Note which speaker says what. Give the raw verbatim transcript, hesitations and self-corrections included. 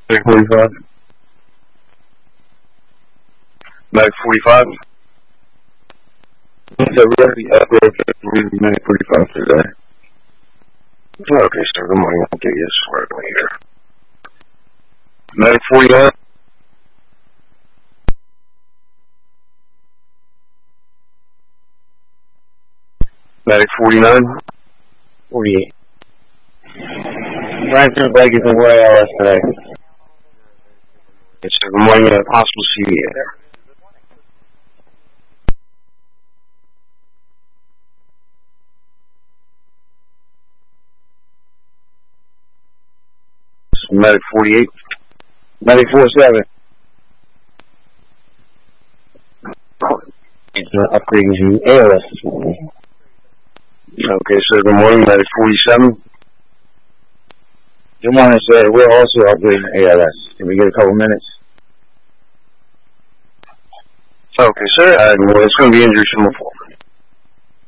Speaker 1: Medic forty-five. Medic forty-five. So we're already upgraded Medic forty-five today. Okay, sir. Good morning. I'll get you squared away here. Medic forty-nine. Medic forty-nine.
Speaker 2: forty-eight. Right through Blake is in Roy L S today.
Speaker 1: Yes, sir. Good morning. Uh, possible C V there. Medic forty-eight.
Speaker 2: Medic forty-seven. It's uh, upgrading to A L S this morning.
Speaker 1: Okay, sir. Good morning. Medic forty-seven.
Speaker 2: Good morning, sir. We're also upgrading A L S. Can we get a couple minutes?
Speaker 1: Okay, sir. Uh, well, it's going to be injury from the four.